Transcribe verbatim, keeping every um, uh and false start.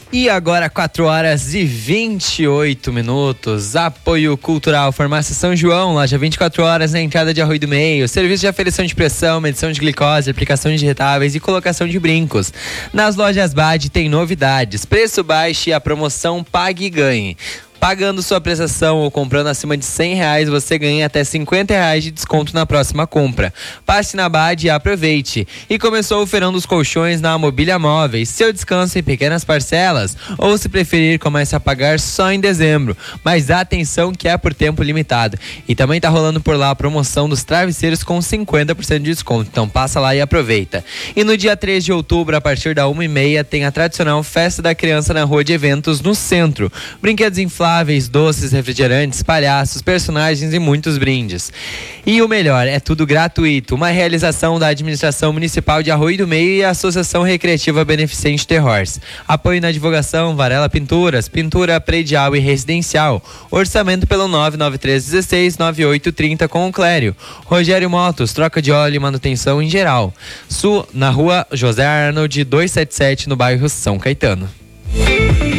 E agora quatro horas e vinte e oito minutos. Apoio Cultural Farmácia São João, loja vinte e quatro horas na entrada de Arroio do Meio. Serviço de aferição de pressão, medição de glicose, aplicação de retáveis e colocação de brincos. Nas lojas B A D tem novidades, preço baixo e a promoção Pague e Ganhe. Pagando sua prestação ou comprando acima de cem reais, você ganha até cinquenta reais de desconto na próxima compra. Passe na B A D e aproveite. E começou o feirão dos colchões na Mobília Móveis. Seu descanso em pequenas parcelas, ou se preferir, comece a pagar só em dezembro. Mas atenção que é por tempo limitado. E também tá rolando por lá a promoção dos travesseiros com cinquenta por cento de desconto. Então passa lá e aproveita. E no dia três de outubro, a partir da uma e meia, tem a tradicional Festa da Criança na Rua de Eventos, no centro. Brinquedos infláveis, doces, refrigerantes, palhaços, personagens e muitos brindes. E o melhor, é tudo gratuito. Uma realização da Administração Municipal de Arroio do Meio e a Associação Recreativa Beneficente Terrors. Apoio na divulgação Varela Pinturas, pintura predial e residencial. Orçamento pelo nove nove três um seis nove oito três zero com o Clério. Rogério Motos, troca de óleo e manutenção em geral. Sul, na rua José Arnold duzentos e setenta e sete, no bairro São Caetano.